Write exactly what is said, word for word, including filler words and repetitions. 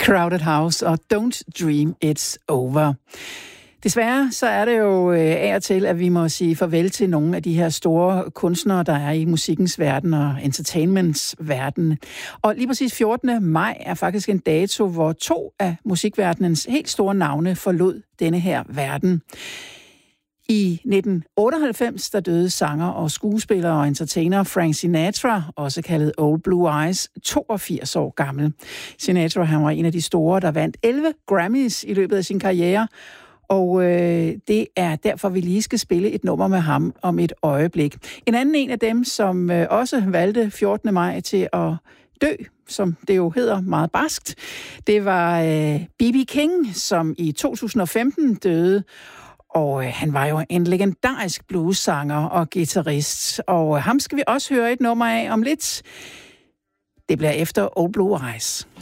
Crowded House og Don't Dream It's Over. Desværre så er det jo af og til, at vi må sige farvel til nogle af de her store kunstnere, der er i musikkens verden og entertainments verden. Og lige præcis fjortende maj er faktisk en dato, hvor to af musikverdenens helt store navne forlod denne her verden. I nitten otteoghalvfems der døde sanger og skuespiller og entertainer Frank Sinatra, også kaldet Old Blue Eyes, toogfirs år gammel. Sinatra han var en af de store, der vandt elleve Grammys i løbet af sin karriere, og øh, det er derfor, vi lige skal spille et nummer med ham om et øjeblik. En anden en af dem, som øh, også valgte fjortende maj til at dø, som det jo hedder meget barskt, det var øh, B B King, som i to tusind og femten døde. Og øh, han var jo en legendarisk bluessanger og guitarist, og øh, ham skal vi også høre et nummer af om lidt. Det bliver efter Old Blue Eyes.